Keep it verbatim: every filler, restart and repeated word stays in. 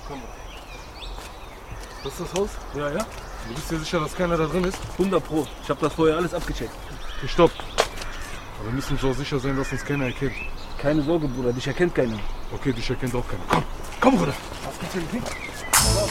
Kamera. Das ist das Haus? Ja, ja. Du bist dir sicher, dass keiner da drin ist? hundert Pro. Ich habe das vorher alles abgecheckt. Okay, stopp. Aber wir müssen so sicher sein, dass uns keiner erkennt. Keine Sorge, Bruder. Dich erkennt keiner. Okay, dich erkennt auch keiner. Komm, komm, Bruder. Was gibt's denn?